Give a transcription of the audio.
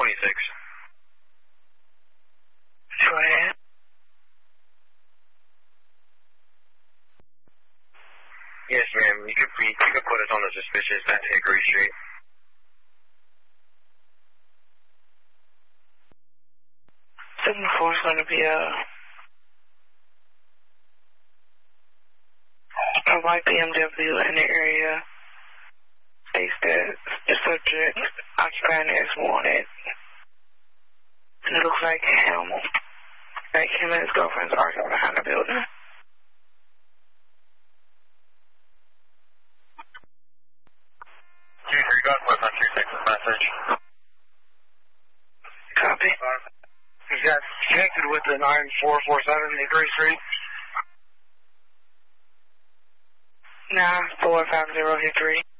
Go ahead. Yes, ma'am. You could put us on the suspicious at Hickory Street. 74 is going to be a white BMW in the area. States that the subject occupying is wanted. And it looks like him and his girlfriend's arguing behind the building. You got what's on 26 message. Copy. Is that connected with the 9447 Hickory Street? 9450 Hickory.